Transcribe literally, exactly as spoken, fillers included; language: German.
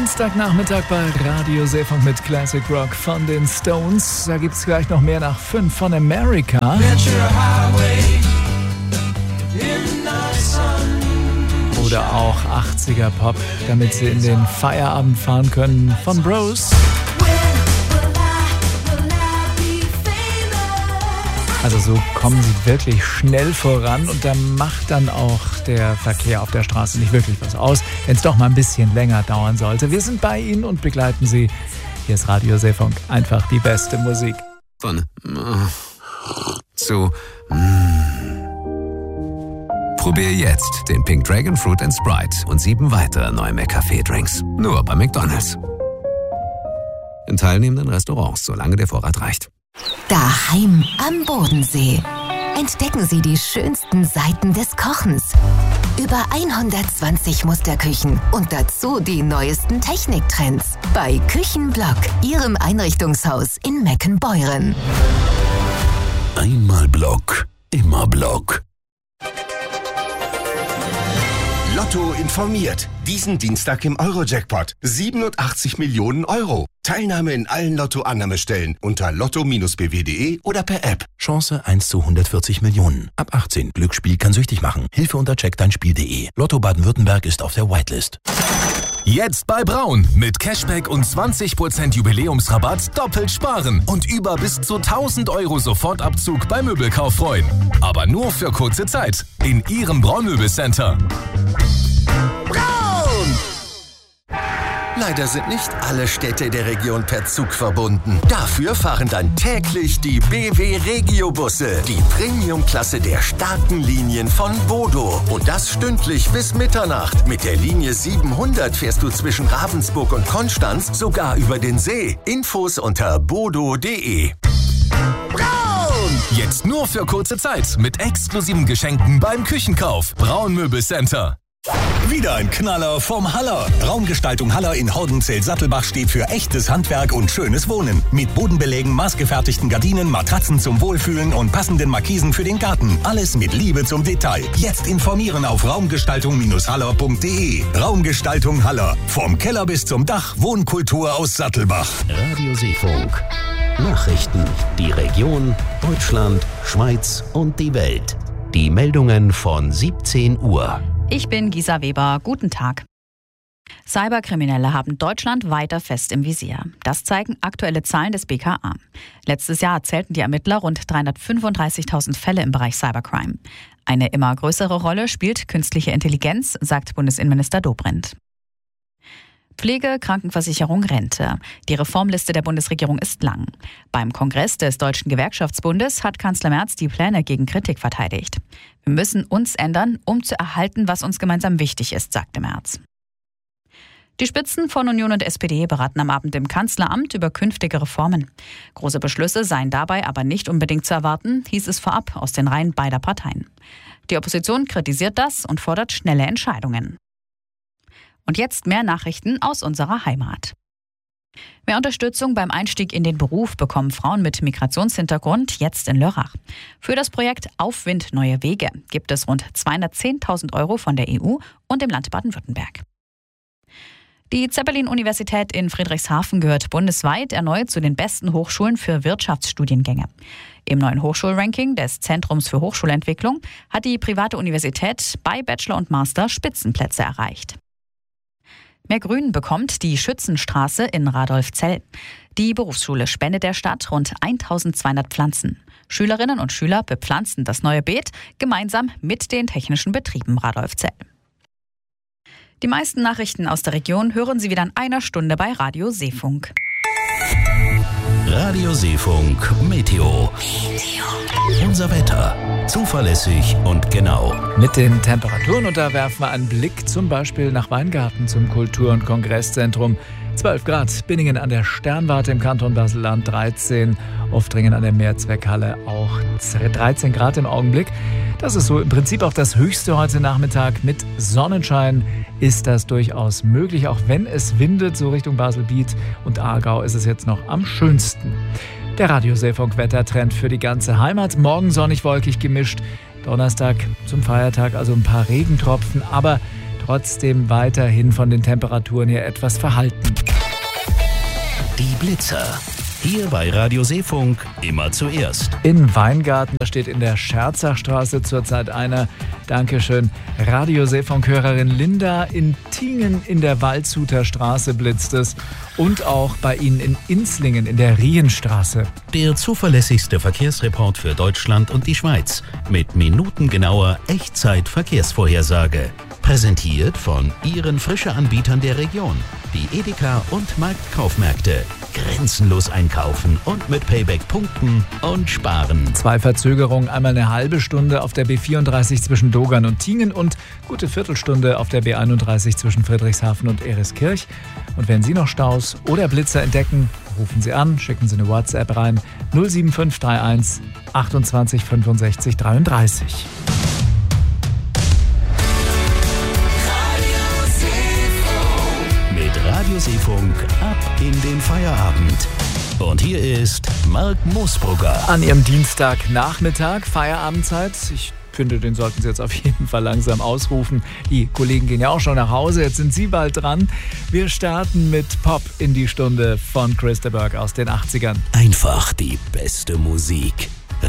Dienstagnachmittag bei Radio Seefunk mit Classic Rock von den Stones. Da gibt's gleich noch mehr nach fünf von America. Oder auch achtziger Pop, damit Sie in den Feierabend fahren können von Bros. Also so kommen Sie wirklich schnell voran und da macht dann auch der Verkehr auf der Straße nicht wirklich was aus, wenn es doch mal ein bisschen länger dauern sollte. Wir sind bei Ihnen und begleiten Sie. Hier ist Radio Seefunk, einfach die beste Musik. Von äh, zu mm. Probier jetzt den Pink Dragon Fruit and Sprite und sieben weitere neue McCafé-Drinks. Nur bei McDonald's. In teilnehmenden Restaurants, solange der Vorrat reicht. Daheim am Bodensee. Entdecken Sie die schönsten Seiten des Kochens. Über hundertzwanzig Musterküchen und dazu die neuesten Techniktrends. Bei Küchenblock, Ihrem Einrichtungshaus in Meckenbeuren. Einmal Block, immer Block. Lotto informiert. Diesen Dienstag im Euro-Jackpot. siebenundachtzig Millionen Euro. Teilnahme in allen Lotto-Annahmestellen unter lotto b w punkt de oder per App. Chance eins zu hundertvierzig Millionen. Ab achtzehn. Glücksspiel kann süchtig machen. Hilfe unter check dein spiel punkt de. Lotto Baden-Württemberg ist auf der Whitelist. Jetzt bei Braun. Mit Cashback und zwanzig Prozent Jubiläumsrabatt doppelt sparen. Und über bis zu tausend Euro Sofortabzug beim Möbelkauf freuen. Aber nur für kurze Zeit. In Ihrem Braun-Möbelcenter. Braun! Leider sind nicht alle Städte der Region per Zug verbunden. Dafür fahren dann täglich die B W Regio-Busse, die Premium-Klasse der starken Linien von Bodo. Und das stündlich bis Mitternacht. Mit der Linie siebenhundert fährst du zwischen Ravensburg und Konstanz sogar über den See. Infos unter bodo punkt de. Braun! Jetzt nur für kurze Zeit mit exklusiven Geschenken beim Küchenkauf. Braun Möbelcenter. Wieder ein Knaller vom Haller. Raumgestaltung Haller in Hordenzell-Sattelbach steht für echtes Handwerk und schönes Wohnen. Mit Bodenbelägen, maßgefertigten Gardinen, Matratzen zum Wohlfühlen und passenden Markisen für den Garten. Alles mit Liebe zum Detail. Jetzt informieren auf raumgestaltung haller punkt de. Raumgestaltung Haller. Vom Keller bis zum Dach. Wohnkultur aus Sattelbach. Radio Seefunk. Nachrichten. Die Region, Deutschland, Schweiz und die Welt. Die Meldungen von siebzehn Uhr. Ich bin Gisa Weber. Guten Tag. Cyberkriminelle haben Deutschland weiter fest im Visier. Das zeigen aktuelle Zahlen des B K A. Letztes Jahr zählten die Ermittler rund dreihundertfünfunddreißigtausend Fälle im Bereich Cybercrime. Eine immer größere Rolle spielt künstliche Intelligenz, sagt Bundesinnenminister Dobrindt. Pflege, Krankenversicherung, Rente. Die Reformliste der Bundesregierung ist lang. Beim Kongress des Deutschen Gewerkschaftsbundes hat Kanzler Merz die Pläne gegen Kritik verteidigt. Wir müssen uns ändern, um zu erhalten, was uns gemeinsam wichtig ist, sagte Merz. Die Spitzen von Union und S P D beraten am Abend im Kanzleramt über künftige Reformen. Große Beschlüsse seien dabei aber nicht unbedingt zu erwarten, hieß es vorab aus den Reihen beider Parteien. Die Opposition kritisiert das und fordert schnelle Entscheidungen. Und jetzt mehr Nachrichten aus unserer Heimat. Mehr Unterstützung beim Einstieg in den Beruf bekommen Frauen mit Migrationshintergrund jetzt in Lörrach. Für das Projekt Aufwind Neue Wege gibt es rund zweihundertzehntausend Euro von der E U und dem Land Baden-Württemberg. Die Zeppelin-Universität in Friedrichshafen gehört bundesweit erneut zu den besten Hochschulen für Wirtschaftsstudiengänge. Im neuen Hochschulranking des Zentrums für Hochschulentwicklung hat die private Universität bei Bachelor und Master Spitzenplätze erreicht. Mehr Grün bekommt die Schützenstraße in Radolfzell. Die Berufsschule spendet der Stadt rund eintausendzweihundert Pflanzen. Schülerinnen und Schüler bepflanzen das neue Beet gemeinsam mit den technischen Betrieben Radolfzell. Die meisten Nachrichten aus der Region hören Sie wieder in einer Stunde bei Radio Seefunk. Radio Seefunk Meteo. Meteo. Unser Wetter. Zuverlässig und genau. Mit den Temperaturen, und da werfen wir einen Blick zum Beispiel nach Weingarten zum Kultur- und Kongresszentrum. zwölf Grad, Binningen an der Sternwarte im Kanton Basel-Land, dreizehn, Oftringen an der Mehrzweckhalle auch dreizehn Grad im Augenblick. Das ist so im Prinzip auch das Höchste heute Nachmittag. Mit Sonnenschein ist das durchaus möglich, auch wenn es windet, so Richtung Basel-Biet und Aargau ist es jetzt noch am schönsten. Der Radio Seefunk Wettertrend für die ganze Heimat. Morgen sonnig wolkig gemischt. Donnerstag zum Feiertag also ein paar Regentropfen, aber trotzdem weiterhin von den Temperaturen her etwas verhalten. Die Blitzer. Hier bei Radio Seefunk immer zuerst. In Weingarten, da steht in der Scherzachstraße zurzeit einer. Dankeschön. Radio Seefunk-Hörerin Linda. In Tingen in der Waldshuter Straße blitzt es. Und auch bei Ihnen in Inslingen in der Rienstraße. Der zuverlässigste Verkehrsreport für Deutschland und die Schweiz. Mit minutengenauer Echtzeit-Verkehrsvorhersage. Präsentiert von Ihren Frische-Anbietern der Region. Die Edeka und Marktkaufmärkte. Grenzenlos einkaufen und mit Payback punkten und sparen. Zwei Verzögerungen, einmal eine halbe Stunde auf der B vierunddreißig zwischen Dogern und Tingen und gute Viertelstunde auf der B einunddreißig zwischen Friedrichshafen und Eriskirch. Und wenn Sie noch Staus oder Blitzer entdecken, rufen Sie an, schicken Sie eine WhatsApp rein null sieben fünf drei eins achtundzwanzig fünfundsechzig dreiunddreißig. Radio Seefunk ab in den Feierabend. Und hier ist Marc Moosbrugger. An Ihrem Dienstagnachmittag, Feierabendzeit. Ich finde, den sollten Sie jetzt auf jeden Fall langsam ausrufen. Die Kollegen gehen ja auch schon nach Hause, jetzt sind Sie bald dran. Wir starten mit Pop in die Stunde von Chris de Burgh aus den achtzigern. Einfach die beste Musik.